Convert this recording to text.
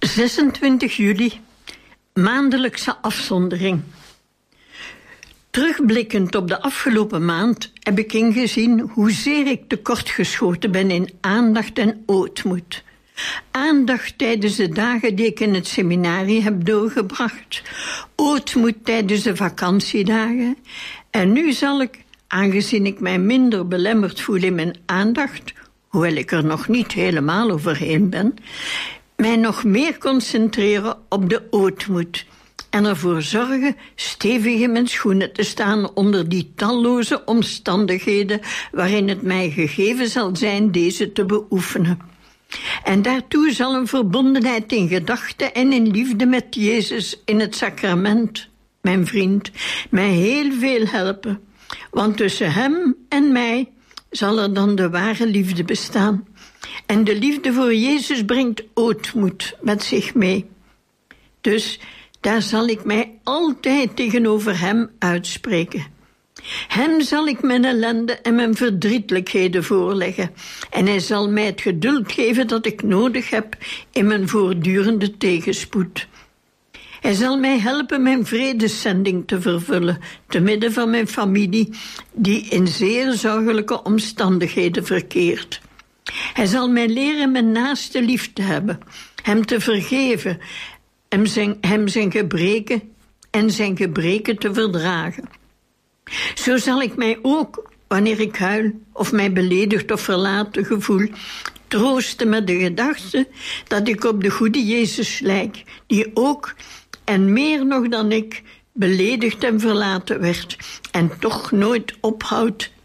26 juli, maandelijkse afzondering. Terugblikkend op de afgelopen maand heb ik ingezien hoezeer ik tekortgeschoten ben in aandacht en ootmoed. Aandacht tijdens de dagen die ik in het seminarie heb doorgebracht. Ootmoed tijdens de vakantiedagen. En nu zal ik, aangezien ik mij minder belemmerd voel in mijn aandacht, hoewel ik er nog niet helemaal overheen ben, mij nog meer concentreren op de ootmoed en ervoor zorgen stevig in mijn schoenen te staan onder die talloze omstandigheden waarin het mij gegeven zal zijn deze te beoefenen. En daartoe zal een verbondenheid in gedachten en in liefde met Jezus in het sacrament, mijn vriend, mij heel veel helpen, want tussen hem en mij zal er dan de ware liefde bestaan. En de liefde voor Jezus brengt ootmoed met zich mee. Dus daar zal ik mij altijd tegenover hem uitspreken. Hem zal ik mijn ellende en mijn verdrietelijkheden voorleggen. En hij zal mij het geduld geven dat ik nodig heb in mijn voortdurende tegenspoed. Hij zal mij helpen mijn vredeszending te vervullen, te midden van mijn familie, die in zeer zorgelijke omstandigheden verkeert. Hij zal mij leren mijn naaste lief te hebben, hem te vergeven, hem zijn gebreken en zijn gebreken te verdragen. Zo zal ik mij ook, wanneer ik huil of mij beledigd of verlaten gevoel, troosten met de gedachte dat ik op de goede Jezus lijk, die ook, en meer nog dan ik, beledigd en verlaten werd en toch nooit ophoudt